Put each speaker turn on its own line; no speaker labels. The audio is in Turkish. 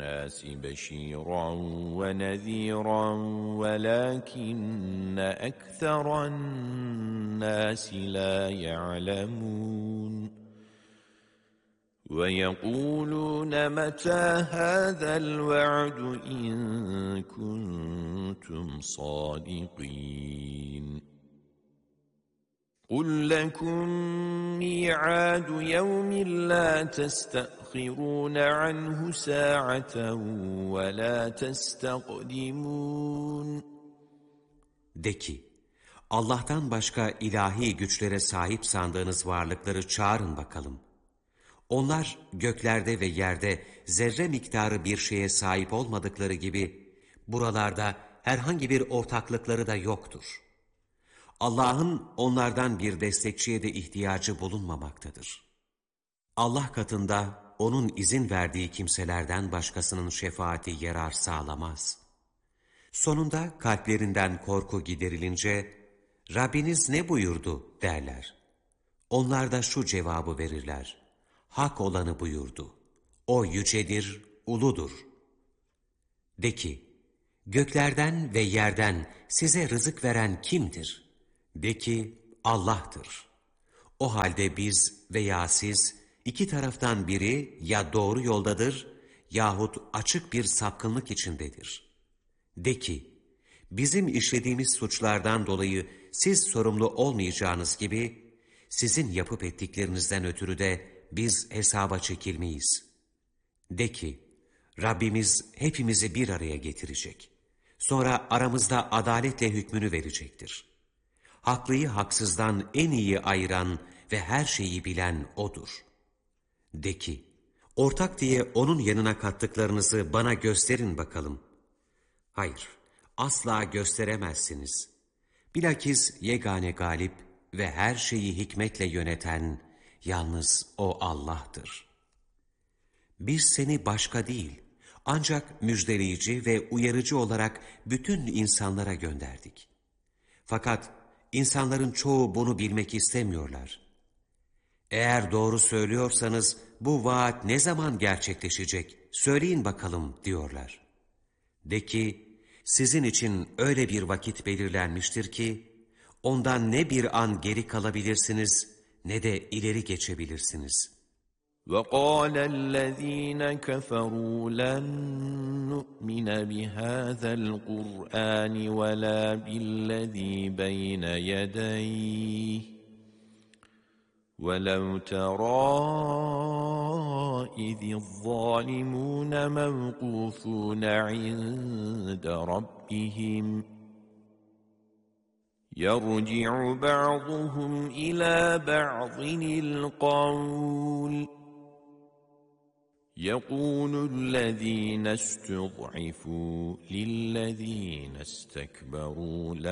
الناس بشيرا ونذيرا ولكن أكثر الناس لا يعلمون ويقولون متى هذا الوعد إن كنتم صادقين قل لكم ميعاد يوم لا تستأخرون عنه ساعة ولا تستقدمون.
De ki, Allah'tan başka ilahi güçlere sahip sandığınız varlıkları çağırın bakalım. Onlar göklerde ve yerde zerre miktarı bir şeye sahip olmadıkları gibi, buralarda herhangi bir ortaklıkları da yoktur. Allah'ın onlardan bir destekçiye de ihtiyacı bulunmamaktadır. Allah katında onun izin verdiği kimselerden başkasının şefaati yarar sağlamaz. Sonunda kalplerinden korku giderilince, Rabbiniz ne buyurdu derler. Onlar da şu cevabı verirler: Hak olanı buyurdu. O yücedir, uludur. De ki, göklerden ve yerden size rızık veren kimdir? De ki, Allah'tır. O halde biz veya siz iki taraftan biri ya doğru yoldadır yahut açık bir sapkınlık içindedir. De ki, bizim işlediğimiz suçlardan dolayı siz sorumlu olmayacağınız gibi, sizin yapıp ettiklerinizden ötürü de biz hesaba çekilmeyiz. De ki, Rabbimiz hepimizi bir araya getirecek. Sonra aramızda adaletle hükmünü verecektir. Haklıyı haksızdan en iyi ayıran ve her şeyi bilen O'dur. De ki, ortak diye O'nun yanına kattıklarınızı bana gösterin bakalım. Hayır, asla gösteremezsiniz. Bilakis yegane galip ve her şeyi hikmetle yöneten yalnız O Allah'tır. Biz seni başka değil, ancak müjdeleyici ve uyarıcı olarak bütün insanlara gönderdik. Fakat insanların çoğu bunu bilmek istemiyorlar. Eğer doğru söylüyorsanız bu vaat ne zaman gerçekleşecek? Söyleyin bakalım diyorlar. De ki, sizin için öyle bir vakit belirlenmiştir ki, ondan ne bir an geri kalabilirsiniz ne de ileri geçebilirsiniz.
وَقَالَ الَّذ۪ينَ كَفَرُوا لَنْ نُؤْمِنَ بِهَذَا الْقُرْآنِ وَلَا بِالَّذ۪ي بَيْنَ يَدَيْهِ وَلَوْ تَرَى إِذِ الظَّالِمُونَ مَوْقُوفُونَ عِنْدَ رَبِّهِمْ يَرْجِعُ بَعْضُهُمْ إِلَى بَعْضٍ الْقَوْلَ يَقُولُ الَّذ۪ينَ اسْتُضْعِفُوا لِلَّذ۪ينَ اسْتَكْبَرُوا